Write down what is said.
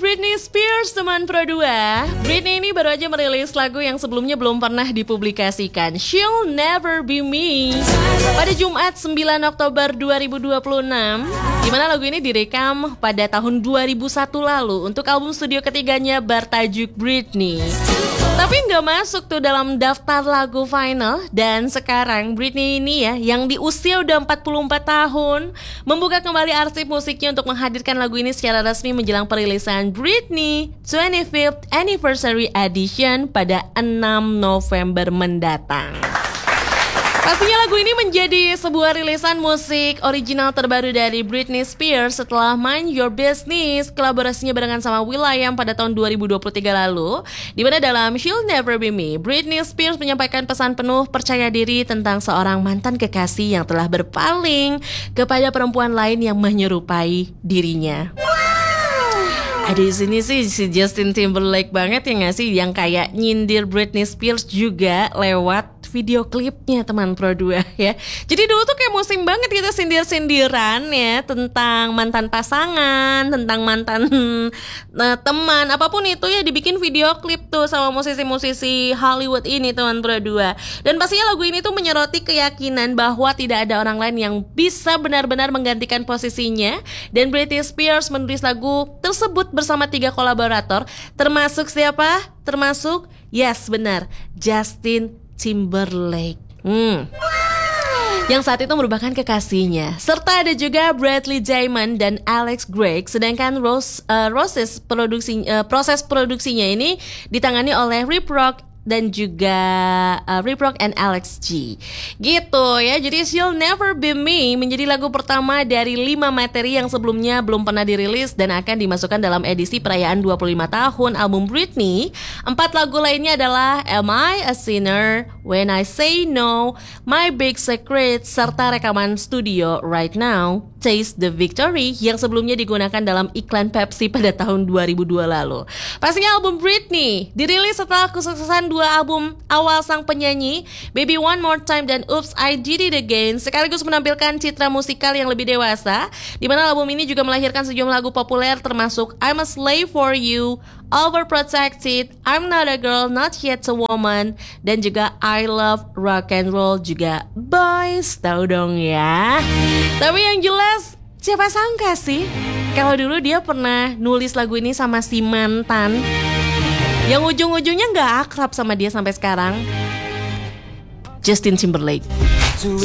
Britney Spears, teman Pro 2. Britney ini baru aja merilis lagu yang sebelumnya belum pernah dipublikasikan, She'll Never Be Me, pada Jumat 9 Oktober 2026, di mana lagu ini direkam pada tahun 2001 lalu untuk album studio ketiganya bertajuk Britney. Tapi nggak masuk tuh dalam daftar lagu final. Dan sekarang Britney ini ya, yang di usia udah 44 tahun, membuka kembali arsip musiknya untuk menghadirkan lagu ini secara resmi menjelang perilisan Britney 25th Anniversary Edition pada 6 November mendatang. Pastinya lagu ini menjadi sebuah rilisan musik original terbaru dari Britney Spears setelah Mind Your Business, kolaborasinya barengan sama will.i.am pada tahun 2023 lalu, di mana dalam She'll Never Be Me, Britney Spears menyampaikan pesan penuh percaya diri tentang seorang mantan kekasih yang telah berpaling kepada perempuan lain yang menyerupai dirinya. Ada di sini sih si Justin Timberlake banget ya nggak sih, yang kayak nyindir Britney Spears juga lewat video klipnya, teman Pro 2 ya. Jadi dulu tuh kayak musim banget kita sindir-sindiran ya tentang mantan pasangan, tentang mantan teman, apapun itu ya dibikin video klip tuh sama musisi-musisi Hollywood ini, teman Pro 2. Dan pastinya lagu ini tuh menyoroti keyakinan bahwa tidak ada orang lain yang bisa benar-benar menggantikan posisinya. Dan Britney Spears menulis lagu tersebut bersama 3 kolaborator, termasuk siapa? Termasuk, yes benar, Justin Timberlake. Yang saat itu merupakan kekasihnya. Serta ada juga Bradley Diamond dan Alex Gregg. Sedangkan proses produksinya ini ditangani oleh Rip Rock dan juga Rip Rock and Alex G. Gitu ya. Jadi She'll Never Be Me menjadi lagu pertama dari 5 materi yang sebelumnya belum pernah dirilis dan akan dimasukkan dalam edisi perayaan 25 tahun album Britney. 4 lagu lainnya adalah Am I a Sinner, When I Say No, My Big Secret, serta rekaman studio Right Now, Taste the Victory, yang sebelumnya digunakan dalam iklan Pepsi pada tahun 2002 lalu. Pastinya album Britney dirilis setelah kesuksesan 2 album awal sang penyanyi, Baby One More Time dan Oops I Did It Again, sekaligus menampilkan citra musikal yang lebih dewasa, di mana album ini juga melahirkan sejumlah lagu populer termasuk I'm a Slave for You, Overprotected, I'm Not a Girl, Not Yet a Woman, dan juga I Love Rock and Roll, juga Boys, tahu dong ya. Tapi yang jelas, siapa sangka sih kalau dulu dia pernah nulis lagu ini sama si mantan yang ujung-ujungnya gak akrab sama dia sampai sekarang, Justin Timberlake.